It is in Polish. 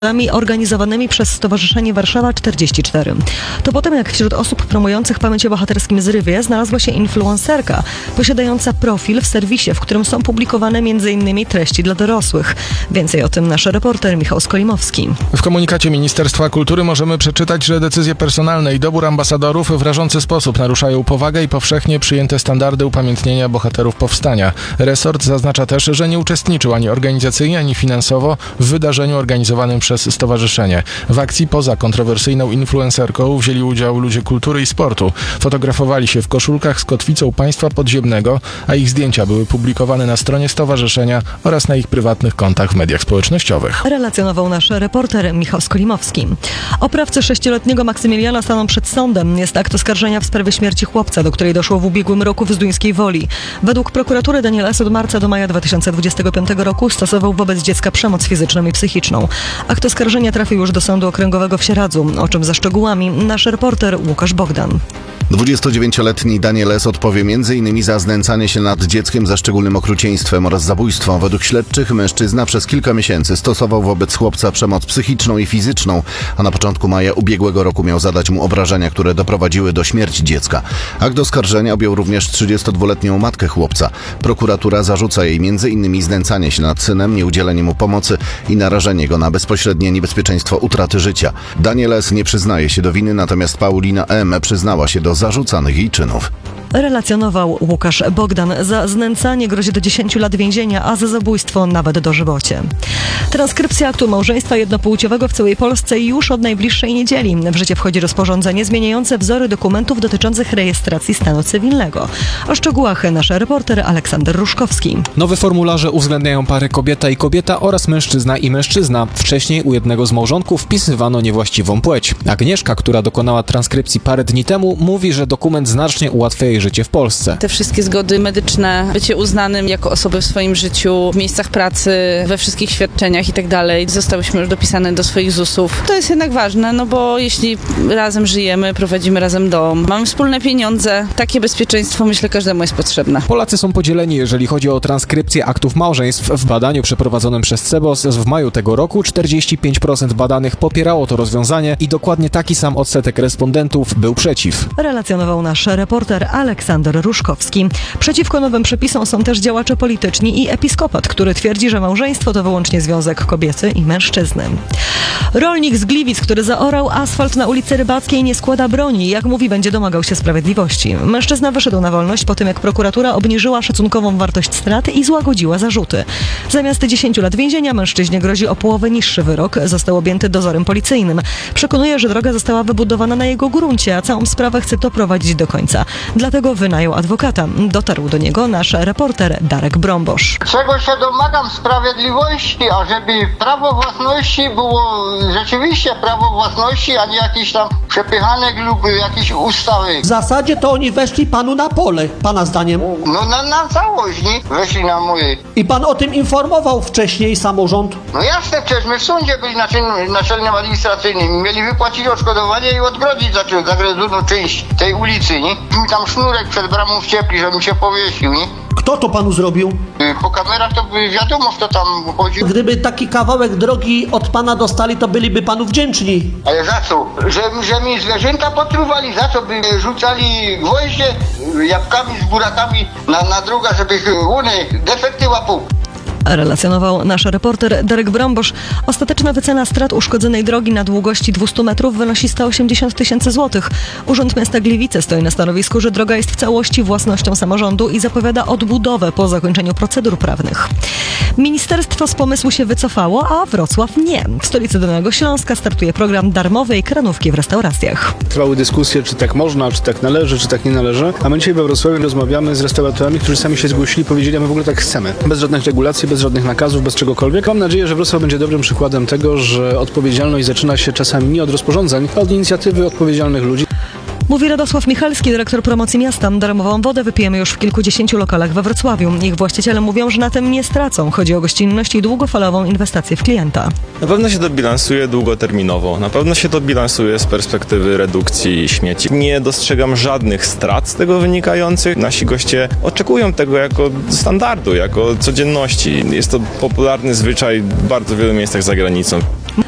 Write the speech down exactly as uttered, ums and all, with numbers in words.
organizowanymi przez Stowarzyszenie Warszawa czterdzieści cztery. To potem, jak wśród osób promujących pamięć o bohaterskim zrywie znalazła się influencerka posiadająca profil w serwisie, w którym są publikowane m.in. treści dla dorosłych. Więcej o tym nasz reporter Michał Skolimowski. W komunikacie Ministerstwa Kultury możemy przeczytać, że decyzje personalne i dobór ambasadorów w rażący sposób naruszają powagę i powszechnie przyjęte standardy upamiętnienia bohaterów powstania. Resort zaznacza też, że nie uczestniczył ani organizacyjnie, ani finansowo w wydarzeniu organizowanym przez przez stowarzyszenie. W akcji poza kontrowersyjną influencerką wzięli udział ludzie kultury i sportu. Fotografowali się w koszulkach z kotwicą państwa podziemnego, a ich zdjęcia były publikowane na stronie stowarzyszenia oraz na ich prywatnych kontach w mediach społecznościowych. Relacjonował nasz reporter Michał Skolimowski. Oprawcy sześcioletniego Maksymiliana staną przed sądem. Jest akt oskarżenia w sprawie śmierci chłopca, do której doszło w ubiegłym roku w Zduńskiej Woli. Według prokuratury Daniel S. od marca do maja dwa tysiące dwudziestego piątego roku stosował wobec dziecka przemoc fizyczną i psychiczną. Akt oskarżenia trafił już do Sądu Okręgowego w Sieradzu. O czym za szczegółami nasz reporter Łukasz Bogdan. dwudziestodziewięcioletni Daniel S. odpowie między innymi za znęcanie się nad dzieckiem za szczególnym okrucieństwem oraz zabójstwo. Według śledczych mężczyzna przez kilka miesięcy stosował wobec chłopca przemoc psychiczną i fizyczną, a na początku maja ubiegłego roku miał zadać mu obrażenia, które doprowadziły do śmierci dziecka. Akt oskarżenia objął również trzydziestodwuletnią matkę chłopca. Prokuratura zarzuca jej między innymi znęcanie się nad synem, nieudzielenie mu pomocy i narażenie go na bezpośrednie niebezpieczeństwo utraty życia. Daniel S. nie przyznaje się do winy, natomiast Paulina M. przyznała się do zarzucanych jej czynów. Relacjonował Łukasz Bogdan. Za znęcanie grozi do dziesięciu lat więzienia, a za zabójstwo nawet dożywocie. Transkrypcja aktu małżeństwa jednopłciowego w całej Polsce już od najbliższej niedzieli. W życie wchodzi rozporządzenie zmieniające wzory dokumentów dotyczących rejestracji stanu cywilnego. O szczegółach nasz reporter Aleksander Ruszkowski. Nowe formularze uwzględniają pary kobieta i kobieta oraz mężczyzna i mężczyzna. Wcześniej u jednego z małżonków wpisywano niewłaściwą płeć. Agnieszka, która dokonała transkrypcji parę dni temu, mówi, że dokument znacznie ułatwia jej życie w Polsce. Te wszystkie zgody medyczne, bycie uznanym jako osoby w swoim życiu, w miejscach pracy, we wszystkich świadczeniach i tak dalej, zostałyśmy już dopisane do swoich zusów. To jest jednak ważne, no bo jeśli razem żyjemy, prowadzimy razem dom, mamy wspólne pieniądze, takie bezpieczeństwo, myślę, każdemu jest potrzebne. Polacy są podzieleni, jeżeli chodzi o transkrypcję aktów małżeństw. W badaniu przeprowadzonym przez Cebos w maju tego roku czterdzieści pięć procent badanych popierało to rozwiązanie i dokładnie taki sam odsetek respondentów był przeciw. Relacjonował nasz reporter Aleksander Ruszkowski. Przeciwko nowym przepisom są też działacze polityczni i episkopat, który twierdzi, że małżeństwo to wyłącznie związek kobiety i mężczyzny. Rolnik z Gliwic, który zaorał asfalt na ulicy Rybackiej, nie składa broni. Jak mówi, będzie domagał się sprawiedliwości. Mężczyzna wyszedł na wolność po tym, jak prokuratura obniżyła szacunkową wartość straty i złagodziła zarzuty. Zamiast dziesięciu lat więzienia mężczyźnie grozi o połowę niższy wyrok. Został objęty dozorem policyjnym. Przekonuje, że droga została wybudowana na jego gruncie, a całą sprawę chce doprowadzić do końca. Dlatego wynajął adwokata. Dotarł do niego nasz reporter Darek Brombosz. Czego się domagam? Sprawiedliwości, ażeby prawo własności było rzeczywiście prawo własności, a nie jakiś tam przepychanek lub jakieś ustawy. W zasadzie to oni weszli panu na pole, pana zdaniem. No na, na całość, nie? Weszli na moje. I pan o tym informował wcześniej samorząd? No jasne, przecież my w sądzie byli naczelnym, naczelnym administracyjnym. Mieli wypłacić odszkodowanie i odgrodzić za zagrożoną część tej ulicy, nie? Mi tam sznurek przed bramą wciepli, żebym się powiesił, nie? Kto to panu zrobił? Po kamerach to by wiadomo, kto tam chodził. Gdyby taki kawałek drogi od pana dostali, to byliby panu wdzięczni. Ale za co? Że, że mi zwierzęta potruwali? Za co by rzucali gwoździe jabłkami z burakami na, na druga, żeby one defekty łapał? Relacjonował nasz reporter Darek Brombosz. Ostateczna wycena strat uszkodzonej drogi na długości dwieście metrów wynosi sto osiemdziesiąt tysięcy złotych. Urząd Miasta Gliwice stoi na stanowisku, że droga jest w całości własnością samorządu i zapowiada odbudowę po zakończeniu procedur prawnych. Ministerstwo z pomysłu się wycofało, a Wrocław nie. W stolicy Dolnego Śląska startuje program darmowej kranówki w restauracjach. Trwały dyskusje, czy tak można, czy tak należy, czy tak nie należy. A my dzisiaj we Wrocławiu rozmawiamy z restauratorami, którzy sami się zgłosili, powiedzieli, a my w ogóle tak chcemy. Bez żadnych regulacji, bez żadnych nakazów, bez czegokolwiek. Mam nadzieję, że Wrocław będzie dobrym przykładem tego, że odpowiedzialność zaczyna się czasami nie od rozporządzeń, a od inicjatywy odpowiedzialnych ludzi. Mówi Radosław Michalski, dyrektor promocji miasta. Darmową wodę wypijemy już w kilkudziesięciu lokalach we Wrocławiu. Ich właściciele mówią, że na tym nie stracą. Chodzi o gościnność i długofalową inwestację w klienta. Na pewno się to bilansuje długoterminowo. Na pewno się to bilansuje z perspektywy redukcji śmieci. Nie dostrzegam żadnych strat z tego wynikających. Nasi goście oczekują tego jako standardu, jako codzienności. Jest to popularny zwyczaj w bardzo wielu miejscach za granicą.